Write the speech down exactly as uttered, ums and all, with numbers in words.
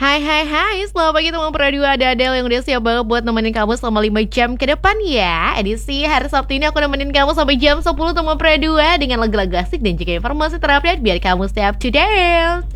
Hai hai hai, selamat pagi teman Pradua, ada Adele yang udah siap banget buat nemenin kamu selama lima jam ke depan ya. Edisi hari Sabtu ini aku nemenin kamu sampai jam sepuluh teman Pradua dengan lagu-lagu asik dan juga informasi terupdate biar kamu stay up to date.